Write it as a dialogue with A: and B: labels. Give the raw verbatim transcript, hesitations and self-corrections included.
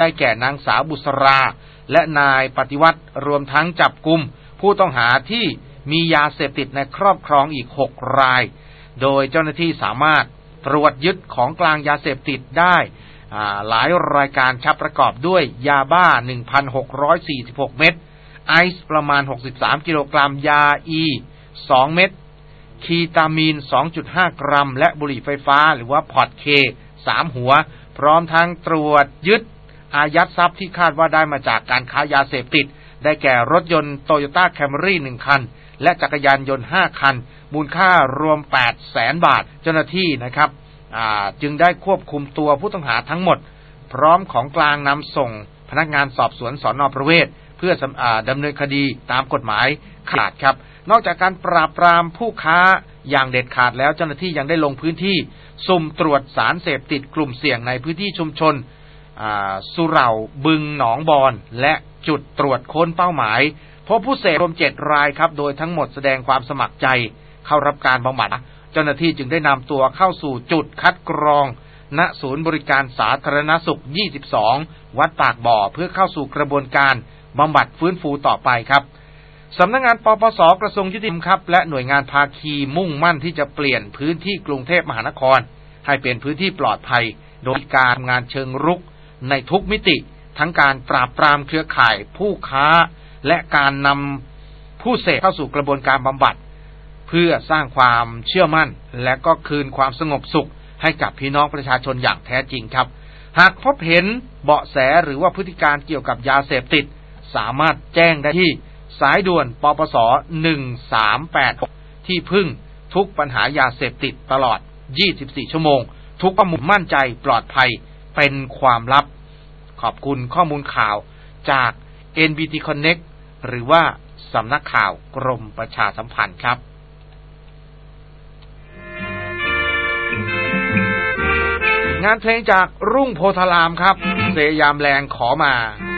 A: ได้แก่นางสาวบุษราและนายปฏิวัติรวมทั้งจับกุมผู้ต้องหาที่มียาเสพติดในครอบครองอีกหกรายโดยเจ้าหน้าที่สามารถตรวจยึดของกลางยาเสพติดได้หลายรายการชับประกอบด้วยยาบ้า หนึ่งพันหกร้อยสี่สิบหก เม็ดไอซ์ประมาณหกสิบสามกิโลกรัมยาอีสองเม็ดคีตามีน สองจุดห้า กรัมและบุหรี่ไฟฟ้าหรือว่าพอร์ตเคสามหัวพร้อมทั้งตรวจยึดอายัดทรัพย์ที่คาดว่าได้มาจากการค้ายาเสพติดได้แก่รถยนต์ Toyota Camry หนึ่งคันและจักรยานยนต์ห้าคันมูลค่ารวม แปดแสน บาทเจ้าหน้าที่นะครับจึงได้ควบคุมตัวผู้ต้องหาทั้งหมดพร้อมของกลางนำส่งพนักงานสอบสวนสน.ประเวศเพื่อดำเนินคดีตามกฎหมายขาดครับนอกจากการปราบปรามผู้ค้าอย่างเด็ดขาดแล้วเจ้าหน้าที่ยังได้ลงพื้นที่สุ่มตรวจสารเสพติดกลุ่มเสี่ยงในพื้นที่ชุมชนสุเหร่าบึงหนองบอนและจุดตรวจค้นเป้าหมายพบผู้เสพรวมเจ็ดรายครับโดยทั้งหมดแสดงความสมัครใจเข้ารับการบำบัดเจ้าหน้าที่จึงได้นำตัวเข้าสู่จุดคัดกรองณศูนย์บริการสาธารณสุขยี่สิบสองวัดปากบ่อเพื่อเข้าสู่กระบวนการบำบัดฟื้นฟูต่อไปครับสำนักงานปปส.กระทรวงยุติธรรมครับและหน่วยงานภาคีมุ่งมั่นที่จะเปลี่ยนพื้นที่กรุงเทพมหานครให้เป็นพื้นที่ปลอดภัยโดยการทำงานเชิงรุกในทุกมิติทั้งการปราบปรามเครือข่ายผู้ค้าและการนำผู้เสพเข้าสู่กระบวนการบำบัดเพื่อสร้างความเชื่อมั่นและก็คืนความสงบสุขให้กับพี่น้องประชาชนอย่างแท้จริงครับหากพบเห็นเบาะแสหรือว่าพฤติการเกี่ยวกับยาเสพติดสามารถแจ้งได้ที่สายด่วนปปสหนึ่งสามแปดหกที่พึ่งทุกปัญหายาเสพติดตลอดยี่สิบสี่ชั่วโมงทุกข้อมูลมั่นใจปลอดภัยเป็นความลับขอบคุณข้อมูลข่าวจาก เอ็น บี ที Connect หรือว่าสำนักข่าวกรมประชาสัมพันธ์ครับงานเพลงจากรุ่งโพธารามครับเสยามแรงขอมา